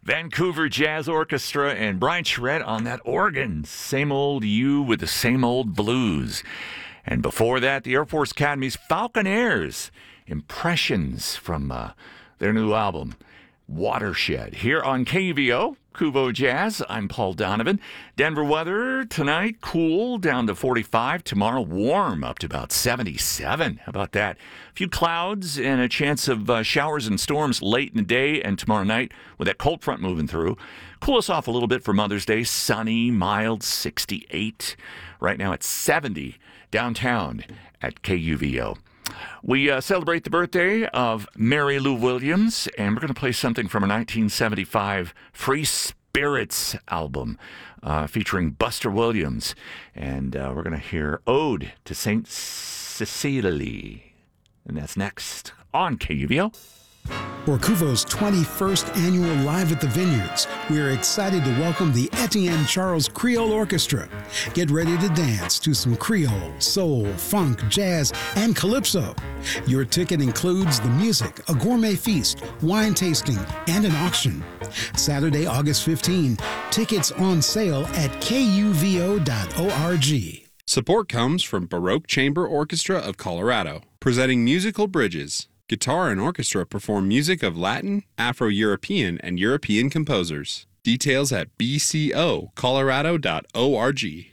Vancouver Jazz Orchestra and Brian Charette on that organ. Same old you with the same old blues. And before that, the Air Force Academy's Falconaires. Impressions from their new album, Watershed. Here on KUVO, Kuvo Jazz, I'm Paul Donovan. Denver weather tonight, cool, down to 45. Tomorrow, warm, up to about 77. How about that? A few clouds and a chance of showers and storms late in the day and tomorrow night with that cold front moving through. Cool us off a little bit for Mother's Day. Sunny, mild, 68. Right now it's 70 downtown at KUVO. We celebrate the birthday of Mary Lou Williams, and we're going to play something from a 1975 Free Spirits album featuring Buster Williams. And we're going to hear Ode to St. Cecilie. And that's next on KUVO. For Kuvo's 21st annual Live at the Vineyards, we are excited to welcome the Etienne Charles Creole Orchestra. Get ready to dance to some Creole, soul, funk, jazz, and calypso. Your ticket includes the music, a gourmet feast, wine tasting, and an auction. Saturday, August 15, tickets on sale at kuvo.org. Support comes from Baroque Chamber Orchestra of Colorado, presenting Musical Bridges. Guitar and orchestra perform music of Latin, Afro-European, and European composers. Details at bcocolorado.org.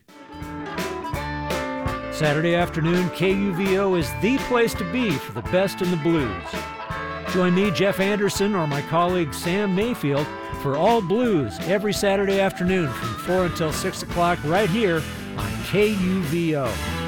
Saturday afternoon, KUVO is the place to be for the best in the blues. Join me, Jeff Anderson, or my colleague Sam Mayfield for All Blues every Saturday afternoon from 4 until 6 o'clock right here on KUVO.